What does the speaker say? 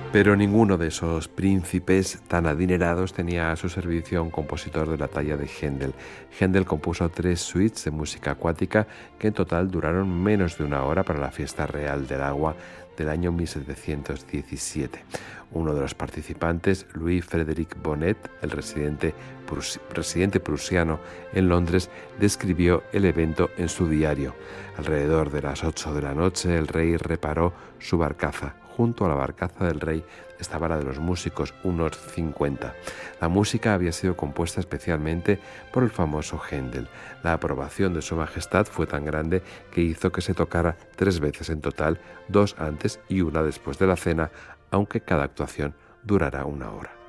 Pero ninguno de esos príncipes tan adinerados tenía a su servicio a un compositor de la talla de Händel. Händel compuso 3 suites de música acuática que en total duraron menos de una hora para la fiesta real del agua del año 1717. Uno de los participantes, Louis-Frédéric Bonnet, el residente prusiano en Londres, describió el evento en su diario. Alrededor de las 8 de la noche, el rey reparó su barcaza. Junto a la barcaza del rey estaba la de los músicos, unos 50. La música había sido compuesta especialmente por el famoso Händel. La aprobación de Su Majestad fue tan grande que hizo que se tocara 3 veces en total, 2 antes y 1 después de la cena, aunque cada actuación durará 1 hora.